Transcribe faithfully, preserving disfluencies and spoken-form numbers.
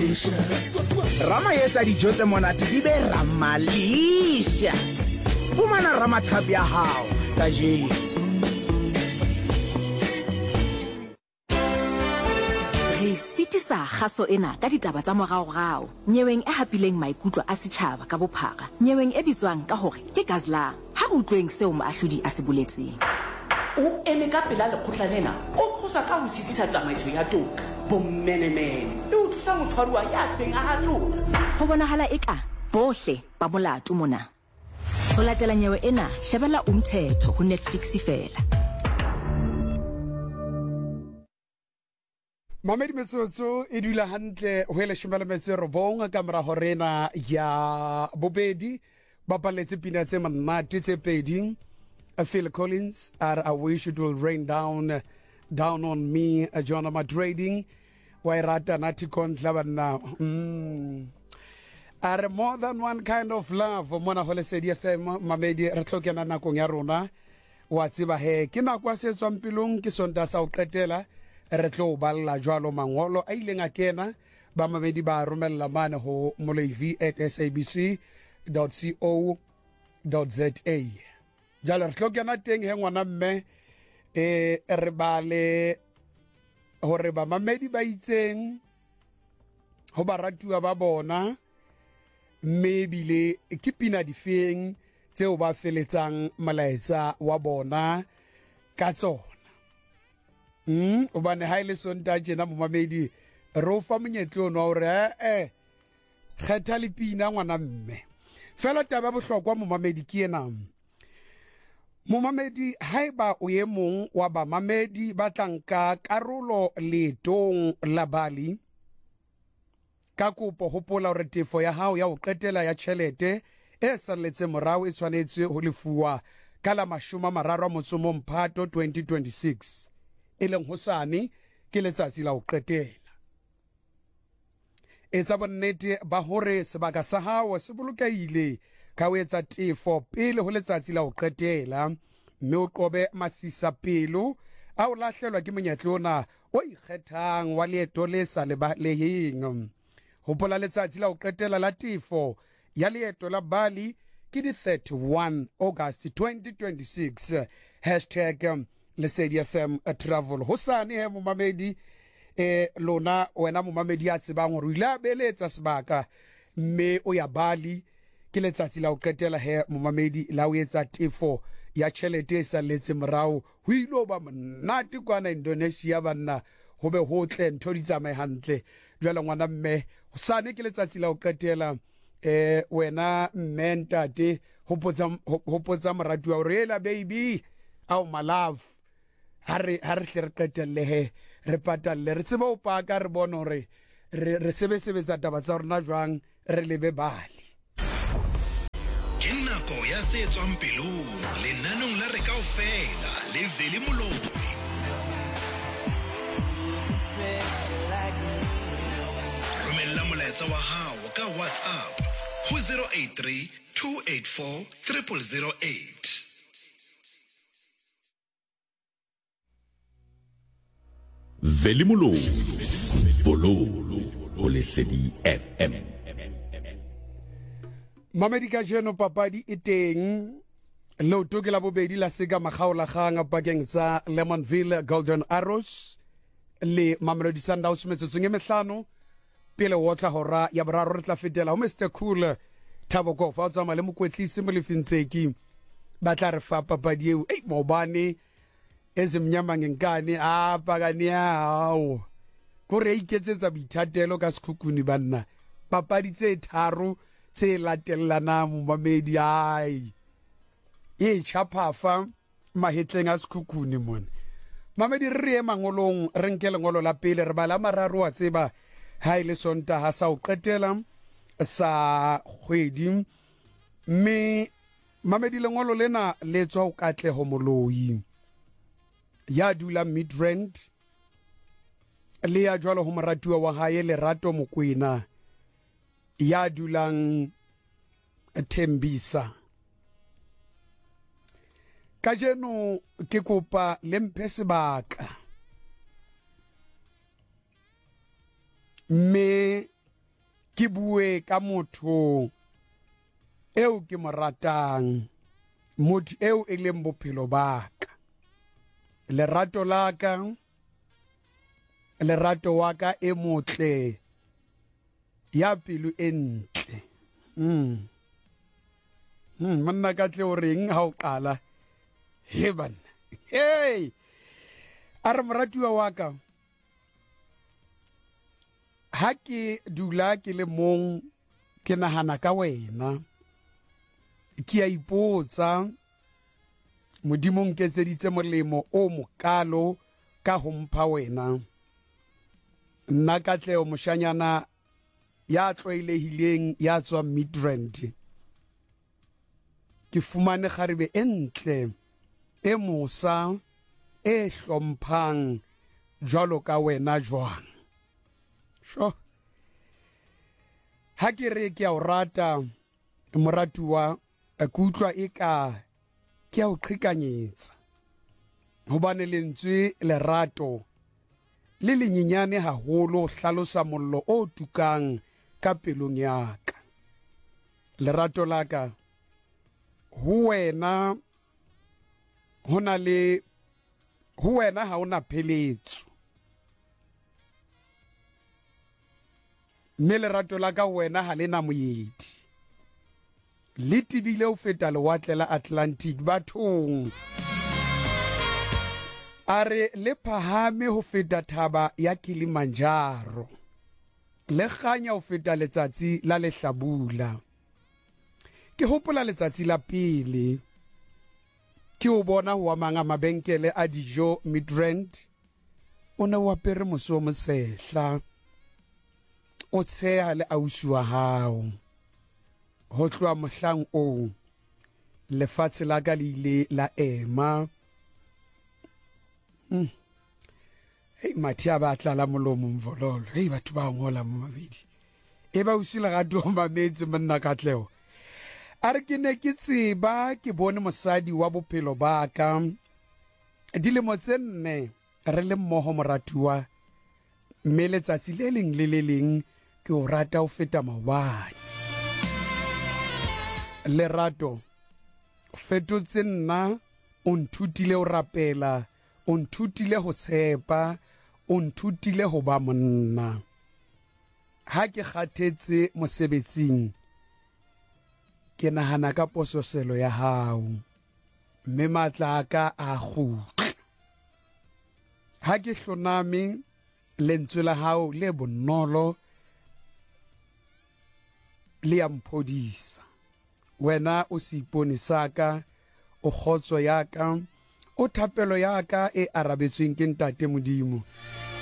Rama yetsa dijo tse monate di be Ramalicious. Fumana Ramathapi ya hao kajeno. Re sitisa kgaso ena ka ditaba tsa moraorao. Nyeweng e hapileng maikutlo a setjhaba ka bophara. Nyeweng e bitswang ka hore ke Gazlang. Ha re utlweng seo moahlodi a se boletseng. O eme ka pela lekgotla lena o thusa ka ho sitisa tsamaiso ya toka bommenemene le o thusa motshwaruwa ya seng a hatlotswe. Ho bonahala eka bohle ba molato mona. Ho latela nyewe ena shebella Umthetho ho Netflix fela. Mamedi metsotso e dula hantle ho ele shimela metse robong ka mora horena ya bobedi ba paletse pina tse mamati tse pedi. Phil Collins, I wish it will rain down down on me, uh, John Madrading, Wairata Natikon Clavana. Mm. Are more than one kind of love, Mona Holesedi F M, Mamedi Ratokana Kongaruna, Watsiba He, Kina Kwase Swampilung, Kisonda South Ketela, Retlo Balla Jalo Mangolo, Ailinga Kena, Bamamedi Ba Rumel Lamana Ho Molevi at S A B C dot co dot Z A. Jalo tlhoke na teng he ngwana mme e re bale hore ba mamedi ba itseng ho baratuwa ba bona mme bile ke pina di feng tseo ba feletsang malaetsa wa bona ka tsona. Mm o bane ha ile sonta jena mo mamedi ro fa monyetlo no hore eh kgetha le pina ngwana mme fela taba bohlokwa mo mamedi ke ena. Momamedi haiba o ye mong wa ba mamedi ba tlanka karolo letong la Bali ka kopo hopola hore tefo ya hao ya ho qetela ya tjhelete e salletse morao e tshwanetse ho lefuwa ka la mashome mararo a motso mo Mphato twenty twenty-six e leng hosane ke letsatsi la ho qetela. Etsa bonnete ba hore sebaka sa hao se bolokehile ka ho etsa tefo pele ho letsatsi la ho qetela mme o qobe masisa pelo a o lahlelwa ke monyetlo ona o ikgethang wa leeto le sa lebaleheng. Hopola letsatsi la ho qetela la tefo ya leeto la Bali ke di thirty-one August twenty twenty-six hashtag Lesedi F M travel. Hosane he momamedi e lona wena momamedi a tsebang hore o ile a beletsa sebaka mme o ya Bali ke letsatsi la ho qetela he momamedi la o etsa tefo ya tjhelete sa letse morao ho ilo ba monate kwana Indonesia banna ho be hotle ntho di tsamae hantle jwale ngwana mme hosane ke letsatsi la ho qetela eh wena mme ntate hopotsa hopotsa moratuwa hore ela baby au my love hare hare hle re qetelle he re patalle re tseba o paka re bona hore re sebe sebetsa taba tsa rona jwang re lebe Bali. Nako ya se tswang pelong lenanong la re kaofela le Veli Moloi. Romela molaetsa wa hao ka WhatsApp ho zero eight three two eight four zero zero zero eight. Veli Moloi, Bololo, o Lesedi F M. Mamedi ka jeno papadi e teng loto ke la bobedi la sega magaola gang bakeng tsa Lemonville Golden Arrows le Mamelodi Sundowns metsotso e mehlano pele o tla hora ya boraro re tla fetela ho Mister Cool Thabo Kofa o tsama le mokwetlisi mo lefintseki ba tla re fa papadi eo ei mobane ezimnyama ngenkane a pakane hao go re iketsetsa boithatelo ka sekhukhuni banna papadi tse tharo tse latelana mo mamedi ai e chapafa mahetleng a sekhukhuni mona mamedi re e mangolong re nke lengolo la pele re bala mararo a tseba ha ile sonta ha sa o qetela sa kgwedi mme mamedi lengolo lena le tswa o Katleho Moloi ya dula Midrand le ya jwalo ho moratuwa wa hae Lerato Mokwena ya dulang Thembisa. Kajeno ke kopa lempe sebaka mme ke bue ka motho eo ke mo ratang, motho eo e leng bophelo ba ka, lerato la ka, lerato wa ka e motle, ya pelo e ntle. mm. mm. Monna ka tle o reng ha o qala he banna hey a re moratiwa wa ka, ha ke dula ke le mong ke nahana ka wena, ke a ipotsa modimong ke tseditse molemo o mokalo ka ho mpha wena. Nna ka tle o moshanyana ya tloilehileng ya tswa Midrand, ke fumane kgarebe e ntle e mosa e hlomphang jwalo ka wena jwang. Sho ha ke re ke a o rata moratuwa, ke utlwa e ka ke a o qhekanyetsa, hobane lentswe lerato le lenyenyane haholo hlalosa mollo o tukang ka pelong ya ka. Lerato la ka ho wena hona le ho wena ha ona pheletso, mme lerato la ka wena ha lena moedi, le tibile ho feta lewatle la Atlantic bathong. Are le phahame ho feta thaba ya Kilimanjaro, le kganya ho feta letsatsi la lehlabula. Ke hopola letsatsi la pele ke o bona ho amanga mabenkele a dijo Midrand, o ne o apere mose o mosehla, o tsheha le ausi wa hao. Ho tloha mohlang o lefatshe la ka le ile la ema. Hmm. Hey Mathia ba tlala molomo mvololo, hey batho ba ngola mo mabedi e ba usila ga do mametse monna ka tleo. A re ke ne ke tseba ke bone mosadi wa bophelo ba ka dilemo tse nne re le mmoho moratuwa, mme letsatsi le leng le le leng ke o rata ho feta maobane. Lerato fetotse nna, o nthutile ho rapela, o nthutile ho tshepa, o nthutile ho ba monna. Ha ke kgathetse mosebetsing ke nahana ka pososelo ya hao, mme matla a ka a kgutla. Ha ke hloname lentswe la hao le bonolo le ya mphodisa. Wena o seipone sa ka, o kgotso ya ka, o thapelo ya ka e arabetsweng ke ntate Modimo.